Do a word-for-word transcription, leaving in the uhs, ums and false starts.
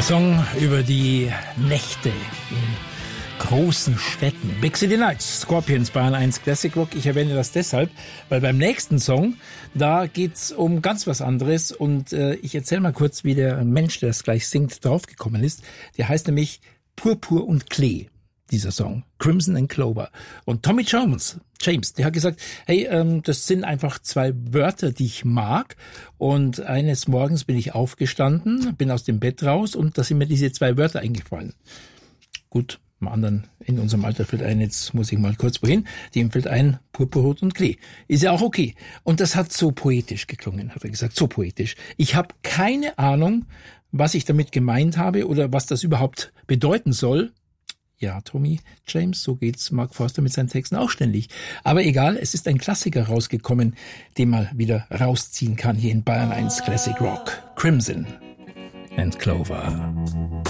Song über die Nächte in großen Städten. Big City Nights, Scorpions, Bayern eins Classic Rock. Ich erwähne das deshalb, weil beim nächsten Song, da geht's um ganz was anderes. Und äh, ich erzähle mal kurz, wie der Mensch, der es gleich singt, draufgekommen ist. Der heißt nämlich Purpur und Klee, dieser Song. Crimson and Clover. Und Tommy Jones, James, der hat gesagt, hey, ähm, das sind einfach zwei Wörter, die ich mag. Und eines Morgens bin ich aufgestanden, bin aus dem Bett raus und da sind mir diese zwei Wörter eingefallen. Gut, am anderen in unserem Alter fällt ein, jetzt muss ich mal kurz wohin, dem fällt ein Purpurrot und Klee. Ist ja auch okay. Und das hat so poetisch geklungen, hat er gesagt, so poetisch. Ich habe keine Ahnung, was ich damit gemeint habe oder was das überhaupt bedeuten soll. Ja, Tommy James, so geht's Mark Forster mit seinen Texten auch ständig. Aber egal, es ist ein Klassiker rausgekommen, den man wieder rausziehen kann hier in Bayern eins Classic Rock. Crimson and Clover.